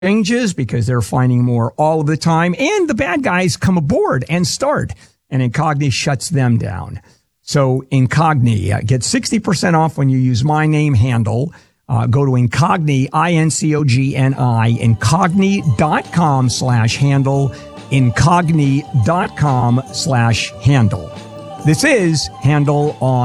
changes because they're finding more all of the time. And the bad guys come aboard and start, and Incogni shuts them down. So Incogni, get 60% off when you use my name handle. Go to Incogni, INCOGNI, incogni.com/handle, incogni.com/handle. This is Handle on